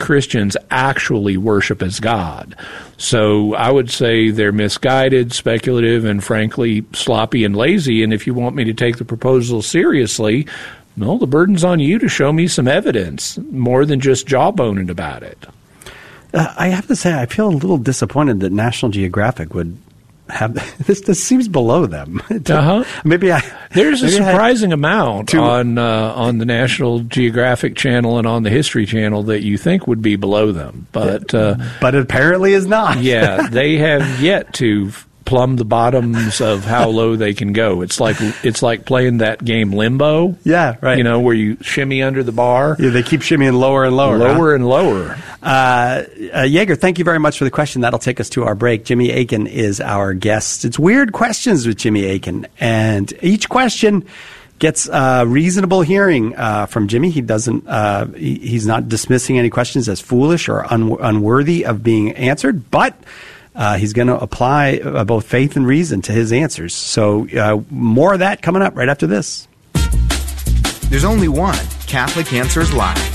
Christians actually worship as God. So I would say they're misguided, speculative, and frankly sloppy and lazy. And if you want me to take the proposal seriously, well, the burden's on you to show me some evidence, more than just jawboning about it. I have to say, I feel a little disappointed that National Geographic would have this. This seems below them. There's a surprising amount on the National Geographic channel and on the History Channel that you think would be below them, but it apparently is not. Yeah, they have yet to plumb the bottoms of how low they can go. It's like playing that game Limbo. Yeah, right. You know, where you shimmy under the bar. Yeah, they keep shimmying lower and lower. And lower. Yeager, thank you very much for the question. That'll take us to our break. Jimmy Akin is our guest. It's Weird Questions with Jimmy Akin, and each question gets reasonable hearing from Jimmy. He doesn't. He's not dismissing any questions as foolish or unworthy of being answered, but he's going to apply both faith and reason to his answers. So more of that coming up right after this. There's only one Catholic Answers Live.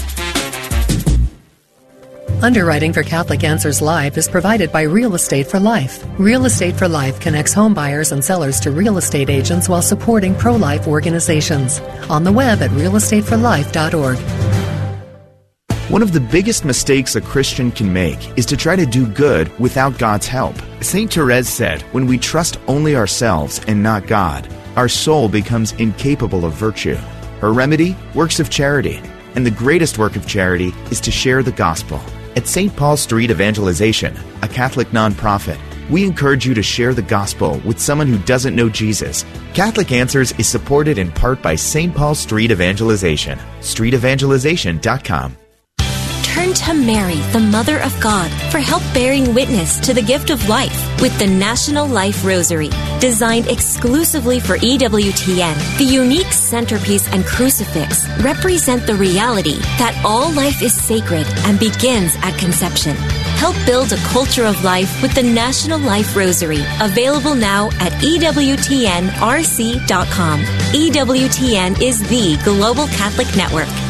Underwriting for Catholic Answers Live is provided by Real Estate for Life. Real Estate for Life connects home buyers and sellers to real estate agents while supporting pro-life organizations. On the web at realestateforlife.org. One of the biggest mistakes a Christian can make is to try to do good without God's help. St. Therese said, when we trust only ourselves and not God, our soul becomes incapable of virtue. Her remedy? Works of charity. And the greatest work of charity is to share the gospel. At St. Paul Street Evangelization, a Catholic nonprofit, we encourage you to share the gospel with someone who doesn't know Jesus. Catholic Answers is supported in part by St. Paul Street Evangelization. StreetEvangelization.com. Turn to Mary, the Mother of God, for help bearing witness to the gift of life with the National Life Rosary. Designed exclusively for EWTN, the unique centerpiece and crucifix represent the reality that all life is sacred and begins at conception. Help build a culture of life with the National Life Rosary, available now at EWTNRC.com. EWTN is the Global Catholic Network.